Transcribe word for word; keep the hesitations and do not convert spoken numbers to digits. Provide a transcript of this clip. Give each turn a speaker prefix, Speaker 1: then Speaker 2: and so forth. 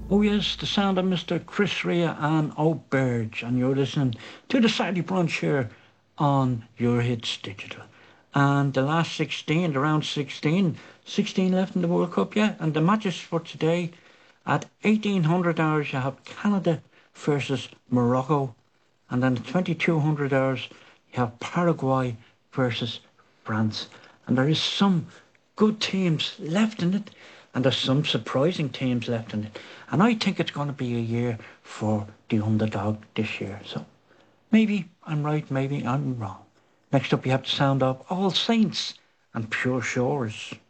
Speaker 1: Oh yes, the sound of Mister Chris Rea and O'Berge, and you're listening to the Saturday brunch here on Your Hits Digital. And the last sixteen, the round sixteen, sixteen left in the World Cup, yeah. And the matches for today at eighteen hundred hours, you have Canada versus Morocco, and then at twenty-two hundred hours, you have Paraguay versus France. And there is some good teams left in it, and there's some surprising teams left in it. And I think it's going to be a year for the underdog this year. So maybe I'm right, maybe I'm wrong. Next up, you have the sound of All Saints and Pure Shores.